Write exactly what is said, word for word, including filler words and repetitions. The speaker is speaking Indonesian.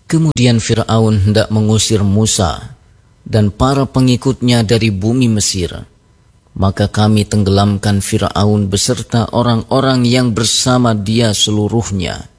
Kemudian Fir'aun hendak mengusir Musa dan para pengikutnya dari bumi Mesir. Maka kami tenggelamkan Fir'aun beserta orang-orang yang bersama dia seluruhnya